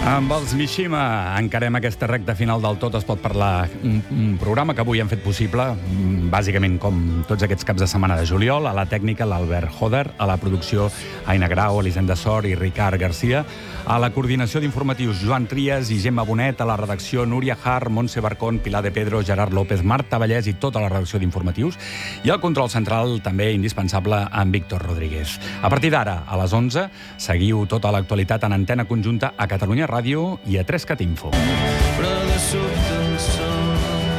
Amb els Mishima encarem aquesta recta final del Tot es pot parlar, un programa que avui hem fet possible, bàsicament com tots aquests caps de setmana de juliol, a la tècnica l'Albert Joder, a la producció Aina Grau, Elisenda Sor i Ricard Garcia, a la coordinació d'informatius Joan Trias i Gemma Bonet, a la redacció Núria Har, Montse Barcón, Pilar de Pedro, Gerard López, Marta Vallès i tota la redacció d'informatius, i al control central també indispensable en Víctor Rodríguez. A partir d'ara, a les 11, seguiu tota l'actualitat en antena conjunta a Catalunya Ràdio i a 3cat Info. Però de sobte el sol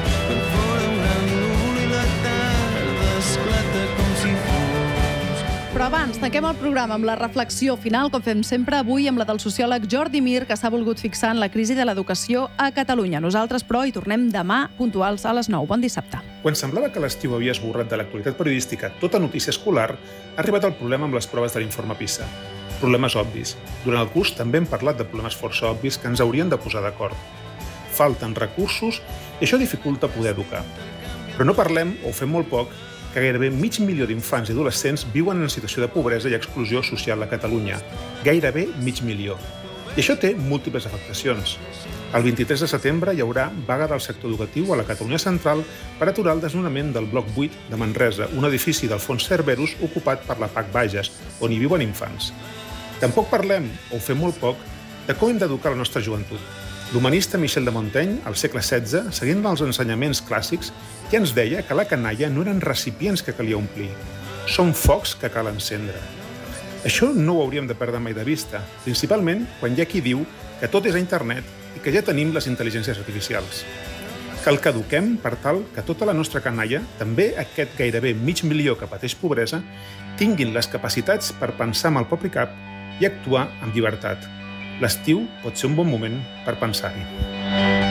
perfora un àngul i la tarda esclata com si fos. Però abans, tanquem el programa amb la reflexió final, com fem sempre avui, amb la del sociòleg Jordi Mir, que s'ha volgut fixar en la crisi de l'educació a Catalunya. Nosaltres, però, hi tornem demà puntuals a les 9. Bon dissabte. Quan semblava que l'estiu havia esborrat de l'actualitat periodística tota notícia escolar, ha arribat el problema amb les proves de l'informe PISA. Problemes obvis. Durant el curs també hem parlat de problemes força obvis que ens haurien de posar d'acord. Falten recursos i això dificulta poder educar. Però no parlem, o fem molt poc, que gairebé 500 milió d'infants i adolescents viuen en situació de pobresa i exclusió social a Catalunya. Gairebé 500 milió. I això té múltiples afectacions. El 23 de setembre hi haurà vaga del sector educatiu a la Catalunya Central per aturar el desnonament del bloc 8 de Manresa, un edifici del fons Cerberus ocupat per la PAC Bages, on hi viuen infants. Tampoc parlem, o fem molt poc, de com hem d'educar la nostra joventut. L'humanista Michel de Montaigne, al segle XVI, seguint els ensenyaments clàssics, ja ens deia que la canalla no eren recipients que calia omplir. Són focs que cal encendre. Això no ho hauríem de perdre mai de vista, principalment quan hi ha qui diu que tot és a internet i que ja tenim les intel·ligències artificials. Cal que eduquem per tal que tota la nostra canalla, també aquest gairebé 500 milió que pateix pobresa, tinguin les capacitats per pensar amb el propi cap i actuar amb llibertat. L'estiu pot ser un bon moment per pensar-hi.